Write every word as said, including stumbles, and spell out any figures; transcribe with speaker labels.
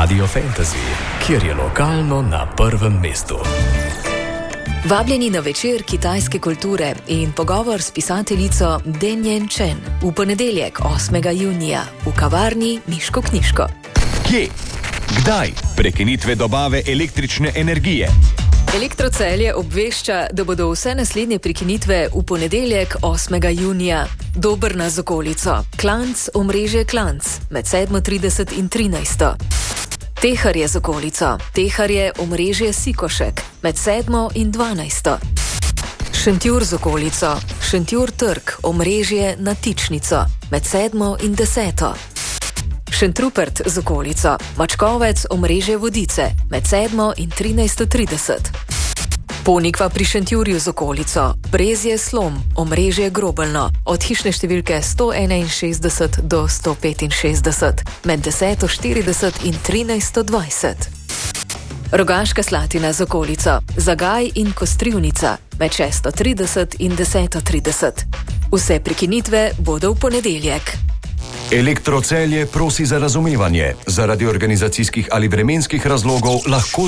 Speaker 1: Radio Fantasy, kjer je lokalno na prvem mestu.
Speaker 2: Vabljeni na večer kitajske kulture in pogovor s pisateljico Denjen Chen v ponedeljek osmega junija v kavarni Miško Knjiško.
Speaker 3: Kje? Kdaj? Prekinitve dobave električne energije.
Speaker 2: Elektrocelje obvešča, da bodo vse naslednje prekinitve v ponedeljek osmega junija. Dobrna z okolico. Klanc, omrežje Klanc med sedmo trideset in trinajsto. Teharje z okolico. Teharje, omrežje Sikošek med sedmo in dvanajsto. Šentjur z okolico. Šentjur trg, omrežje na Tičnico med sedmo in deseto. Šentrupert z okolico. Mačkovec, omrežje Vodice med sedmo in trinajsto trideset. Ponikva pri Šentjurju z okolico. Brezje Slom, omrežje Grobelno od hišne številke sto enainšestdeset do sto petinšestdeset med deseto štirideset in trinajsto dvajset. Rogaška Slatina z okolico. Zagaj in Kostrivnica med šesto trideset in deseto trideset. Vse prekinitve bodo v ponedeljek.
Speaker 3: Elektrocelje prosi za razumevanje. Zaradi organizacijskih ali vremenskih razlogov lahko